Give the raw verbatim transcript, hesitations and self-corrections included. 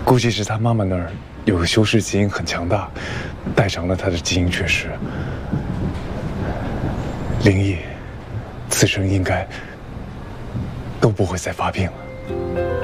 估计是他妈妈那儿有个修氏基因很强大，带成了他的基因缺失。灵异，此生应该都不会再发病了。